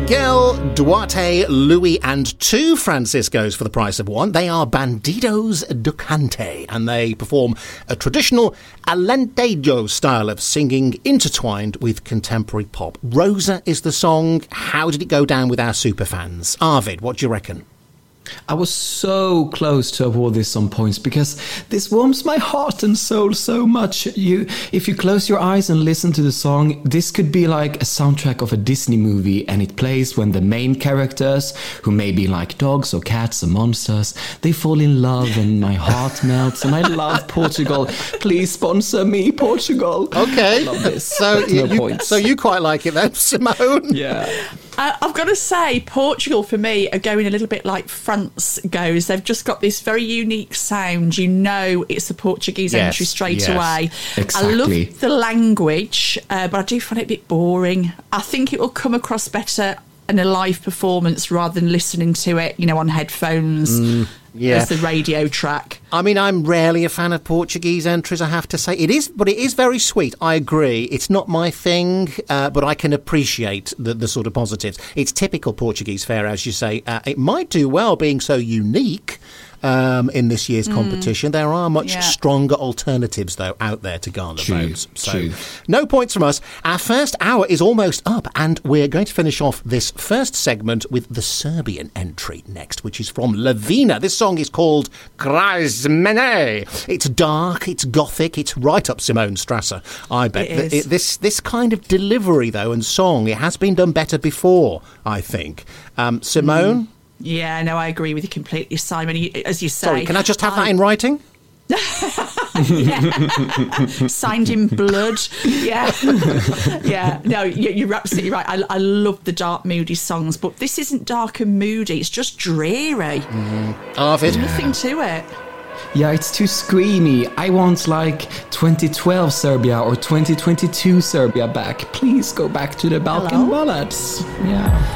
Miguel, Duarte, Louis and two Franciscos for the price of one. They are Bandidos do Cante and they perform a traditional alentejo style of singing intertwined with contemporary pop. Rosa is the song. How did it go down with our superfans? Arvid, what do you reckon? I was so close to award this some points because this warms my heart and soul so much. If you close your eyes and listen to the song, this could be like a soundtrack of a Disney movie, and it plays when the main characters, who may be like dogs or cats or monsters, they fall in love and my heart melts and I love Portugal. Please sponsor me, Portugal. Okay. I love this. So you quite like it then, Simone? Yeah. I've got to say, Portugal, for me, are going a little bit like France goes. They've just got this very unique sound. You know it's the Portuguese entry straight away. Exactly. I love the language, but I do find it a bit boring. I think it will come across better in a live performance rather than listening to it, on headphones as the radio track. I mean, I'm rarely a fan of Portuguese entries, I have to say. It is very sweet. I agree. It's not my thing, but I can appreciate the sort of positives. It's typical Portuguese fare, as you say. It might do well being so unique in this year's competition. There are much stronger alternatives, though, out there to garner votes. So no points from us. Our first hour is almost up, and we're going to finish off this first segment with the Serbian entry next, which is from Lavina. This song is called Krasmene. It's dark, it's gothic, it's right up Simone Strasser, I bet. This kind of delivery, though, and song, it has been done better before, I think. Simone? Yeah, no, I agree with you completely, Simon. As you say... Sorry, can I just have that in writing? Signed in blood. Yeah. No, you're absolutely right. I love the dark, moody songs, but this isn't dark and moody. It's just dreary. Arvid? There's nothing to it. Yeah, it's too screamy. I want like 2012 Serbia or 2022 Serbia back. Please go back to the Balkan ballads. Yeah.